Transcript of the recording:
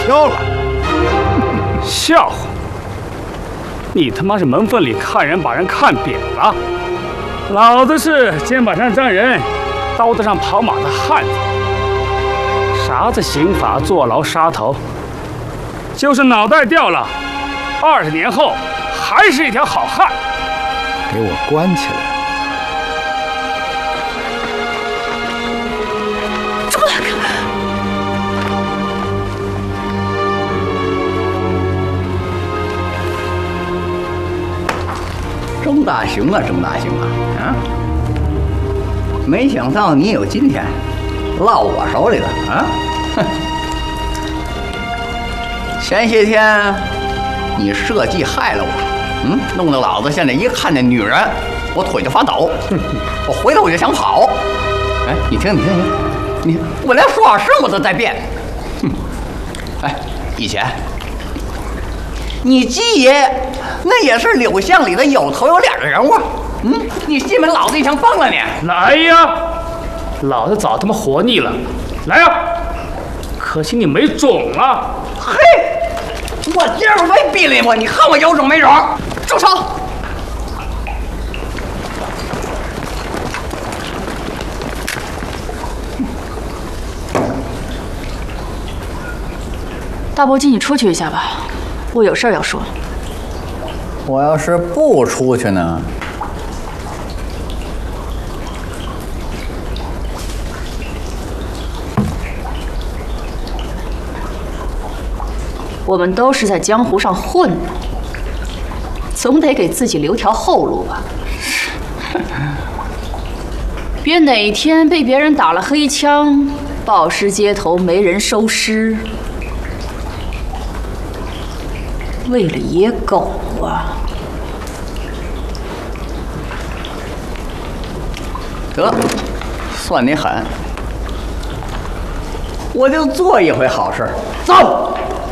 飘了。 笑话！你他妈是门缝里看人，把人看扁了。老子是肩膀上站人，刀子上跑马的汉子。啥子刑法坐牢杀头，就是脑袋掉了，20年后还是一条好汉。 给我关起来！ 出来！ 钟大雄啊，钟大雄啊，啊！没想到你有今天，落我手里了啊！哼！前些天你设计害了我，弄得老子现在一看见女人，我腿就发抖，我回头我就想跑。哎，你听，你我连说话声我都在变。哼！哎，以前你鸡爷那也是柳巷里的有头有脸的人物，你信不信老子一枪崩了你？ 来呀！老子早他妈活腻了，来呀！可惜你没种啊！ 嘿，我今儿没逼你我，你看我有种没种？住手！ 大伯金，你出去一下吧，我有事儿要说。 我要是不出去呢？ 我们都是在江湖上混的，总得给自己留条后路吧。别哪天被别人打了黑枪，暴尸街头没人收尸。为了野狗啊！ 得，算你狠，我就做一回好事。走。